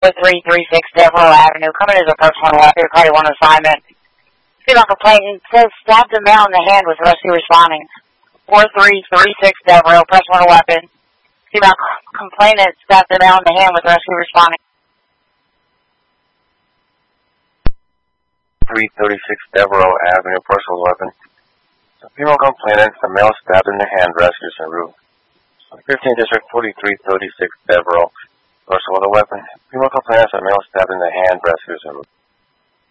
336 Devereaux Avenue. Coming as a personal weapon. Party 1 assignment. Female complainant says stabbed a male in the hand with rescue responding. 4336 Devereaux, press 1 weapon. Female complainant stabbed a male in the hand with rescue responding. 336 Devereaux Avenue, personal weapon. Female complainant, a male stabbed in the hand, rescues en route. 15th District, 4336 Devereaux, personal with a weapon. Female complainant, a male stabbed in the hand, rescues en route.